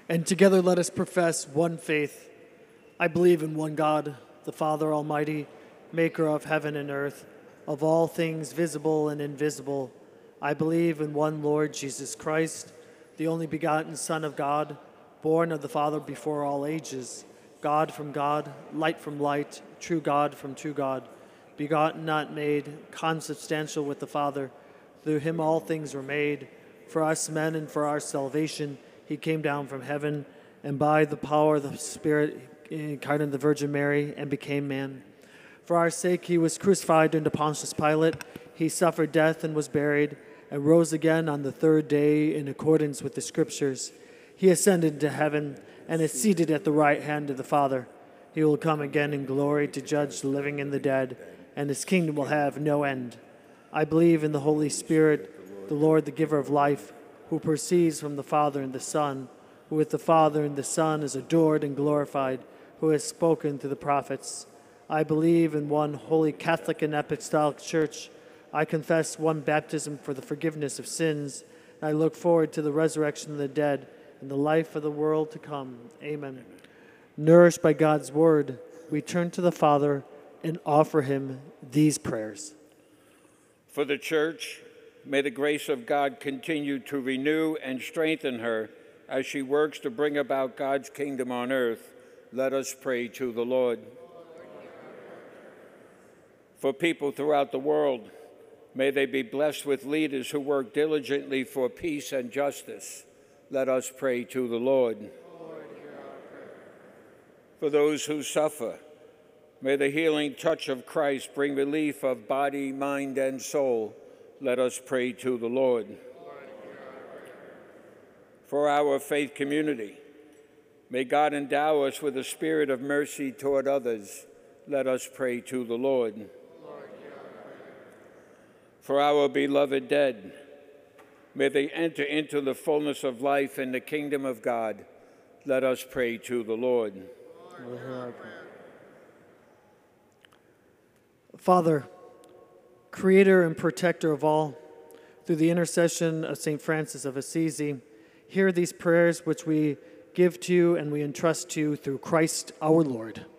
And together let us profess one faith. I believe in one God, the Father Almighty, maker of heaven and earth, of all things visible and invisible. I believe in one Lord Jesus Christ, the only begotten Son of God, born of the Father before all ages, God from God, light from light, true God from true God, begotten, not made, consubstantial with the Father. Through him all things were made. For us men and for our salvation, he came down from heaven, and by the power of the Spirit incarnated the Virgin Mary and became man. For our sake he was crucified under Pontius Pilate. He suffered death and was buried, and rose again on the third day in accordance with the Scriptures. He ascended into heaven and is seated at the right hand of the Father. He will come again in glory to judge the living and the dead, and his kingdom will have no end. I believe in the Holy Spirit, the Lord, the giver of life, who proceeds from the Father and the Son, who with the Father and the Son is adored and glorified, who has spoken to the prophets. I believe in one holy Catholic and Apostolic Church. I confess one baptism for the forgiveness of sins, and I look forward to the resurrection of the dead and the life of the world to come. Amen. Nourished by God's word, we turn to the Father and offer him these prayers. For the Church, may the grace of God continue to renew and strengthen her as she works to bring about God's kingdom on earth. Let us pray to the Lord. For people throughout the world, may they be blessed with leaders who work diligently for peace and justice. Let us pray to the Lord. For those who suffer, may the healing touch of Christ bring relief of body, mind, and soul. Let us pray to the Lord. For our faith community, may God endow us with a spirit of mercy toward others. Let us pray to the Lord. For our beloved dead, may they enter into the fullness of life in the kingdom of God. Let us pray to the Lord. Father, creator and protector of all, through the intercession of St. Francis of Assisi, hear these prayers which we give to you and we entrust to you through Christ our Lord.